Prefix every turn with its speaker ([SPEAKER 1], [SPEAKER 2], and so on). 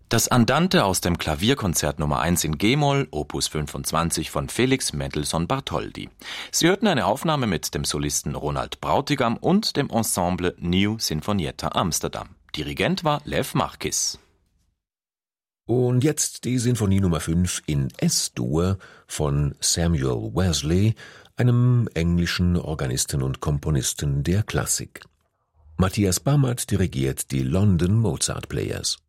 [SPEAKER 1] Das Andante aus dem Klavierkonzert Nummer 1 in G-Moll, Opus 25 von Felix Mendelssohn Bartholdy. Sie hörten eine Aufnahme mit dem Solisten Ronald Brautigam und dem Ensemble New Sinfonietta Amsterdam. Dirigent war Lev Marquis.
[SPEAKER 2] Und jetzt die Sinfonie Nummer 5 in S-Dur von Samuel Wesley, einem englischen Organisten und Komponisten der Klassik. Matthias Bammert dirigiert die London Mozart Players.